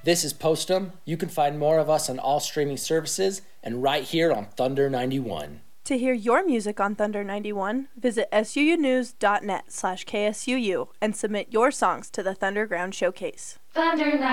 This is Postum. You can find more of us on all streaming services and right here on Thunder 91. To hear your music on Thunder 91, visit suunews.net/KSUU and submit your songs to the Thunderground Showcase. Thunder